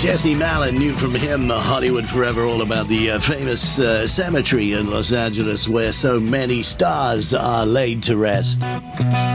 Jesse Malin knew from him, Hollywood Forever, all about the famous cemetery in Los Angeles where so many stars are laid to rest.